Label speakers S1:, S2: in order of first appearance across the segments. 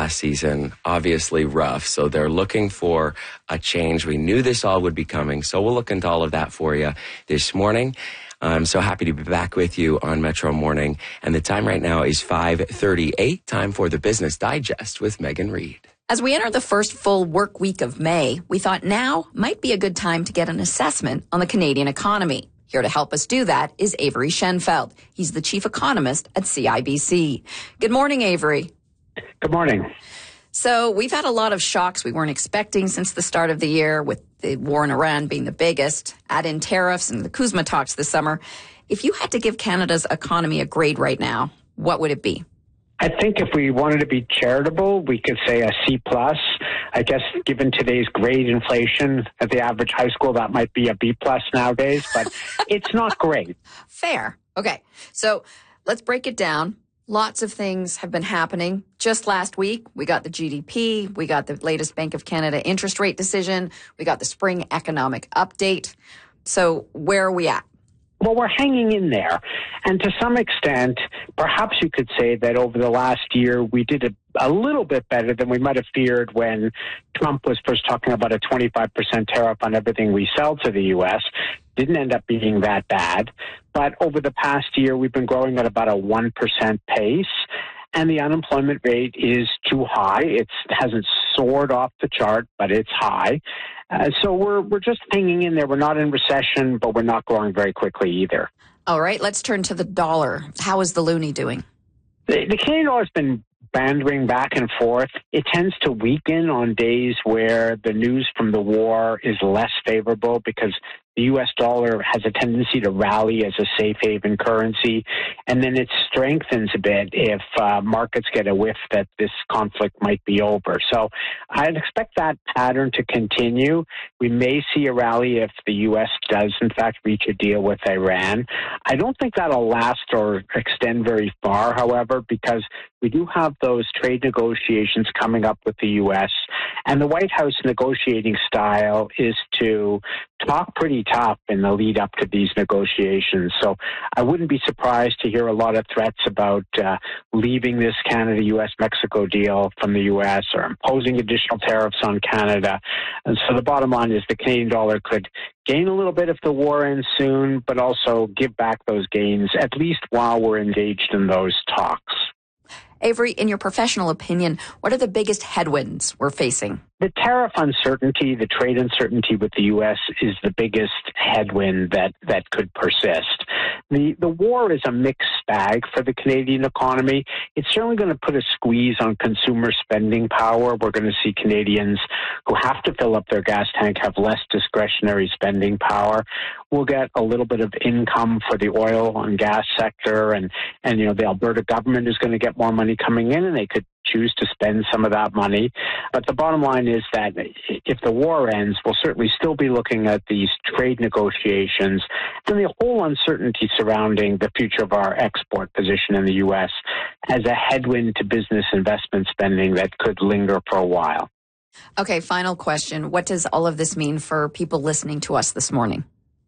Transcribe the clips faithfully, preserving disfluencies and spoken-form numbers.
S1: last season, obviously rough. So they're looking for a change. We knew this all would be coming. So we'll look into all of that for you this morning. I'm so happy to be back with you on Metro Morning. And the time right now is five thirty-eight. Time for the Business Digest with Megan Reid.
S2: As we enter the first full work week of May, we thought now might be a good time to get an assessment on the Canadian economy. Here to help us do that is Avery Schenfeld. He's the chief economist at C I B C. Good morning, Avery.
S3: Good morning.
S2: So we've had a lot of shocks we weren't expecting since the start of the year, with the war in Iran being the biggest, add in tariffs and the CUSMA talks this summer. If you had to give Canada's economy a grade right now, what would it be?
S3: I think if we wanted to be charitable, we could say a C plus. I guess given today's grade inflation at the average high school, that might be a B plus nowadays, but it's not great.
S2: Fair. Okay. So let's break it down. Lots of things have been happening. Just last week, we got the G D P. We got the latest Bank of Canada interest rate decision. We got the spring economic update. So where are we at?
S3: Well, we're hanging in there. And to some extent, perhaps you could say that over the last year, we did a, a little bit better than we might have feared when Trump was first talking about a twenty-five percent tariff on everything we sell to the U S. Didn't end up being that bad. But over the past year, we've been growing at about a one percent pace. And the unemployment rate is too high. It hasn't soared off the chart, but it's high. Uh, so we're we're just hanging in there. We're not in recession, but we're not growing very quickly either.
S2: All right, let's turn to the dollar. How is the loonie doing?
S3: The, the Canadian dollar has been bandering back and forth. It tends to weaken on days where the news from the war is less favorable because the U S dollar has a tendency to rally as a safe haven currency, and then it strengthens a bit if uh, markets get a whiff that this conflict might be over. So I'd expect that pattern to continue. We may see a rally if the U S does, in fact, reach a deal with Iran. I don't think that'll last or extend very far, however, because we do have those trade negotiations coming up with the U S, and the White House negotiating style is to talk pretty tough in the lead up to these negotiations. So I wouldn't be surprised to hear a lot of threats about uh, leaving this Canada-U S Mexico deal from the U S or imposing additional tariffs on Canada. And so the bottom line is the Canadian dollar could gain a little bit if the war ends soon, but also give back those gains, at least while we're engaged in those talks.
S2: Avery, in your professional opinion, what are the biggest headwinds we're facing?
S3: The tariff uncertainty, the trade uncertainty with the U S is the biggest headwind that, that could persist. The the war is a mixed bag for the Canadian economy. It's certainly going to put a squeeze on consumer spending power. We're going to see Canadians who have to fill up their gas tank have less discretionary spending power. We'll get a little bit of income for the oil and gas sector, and, and you know, the Alberta government is going to get more money coming in, and they could choose to spend some of that money. But the bottom line is that if the war ends, we'll certainly still be looking at these trade negotiations and the whole uncertainty surrounding the future of our export position in the U S as a headwind to business investment spending that could linger for a while.
S2: Okay, final question. What does all of this mean for people listening to us this morning?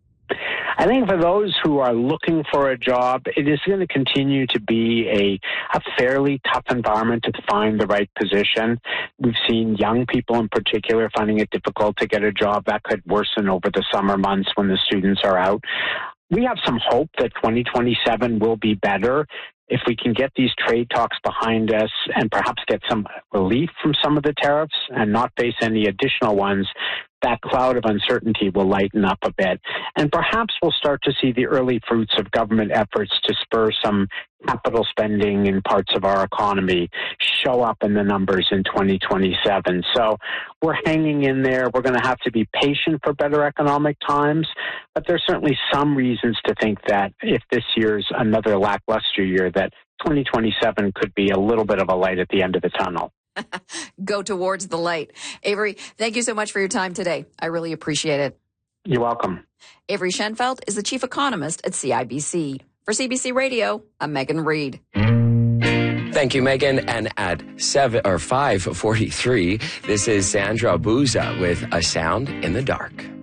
S3: I think for those who are looking for a job, it is going to continue to be a, a fairly tough environment to find the right position. We've seen young people in particular finding it difficult to get a job. That could worsen over the summer months when the students are out. We have some hope that twenty twenty-seven will be better if we can get these trade talks behind us and perhaps get some relief from some of the tariffs and not face any additional ones. That cloud of uncertainty will lighten up a bit. And perhaps we'll start to see the early fruits of government efforts to spur some capital spending in parts of our economy show up in the numbers in twenty twenty-seven. So we're hanging in there. We're going to have to be patient for better economic times. But there's certainly some reasons to think that if this year's another lackluster year, that twenty twenty-seven could be a little bit of a light at the end of the tunnel.
S2: Go towards the light. Avery, thank you so much for your time today. I really appreciate it.
S3: You're welcome.
S2: Avery Schenfeld is the chief economist at C I B C. For C B C Radio, I'm Megan Reid.
S1: Thank you, Megan. And at seven or five forty-three, this is Sandra Buza with A Sound in the Dark.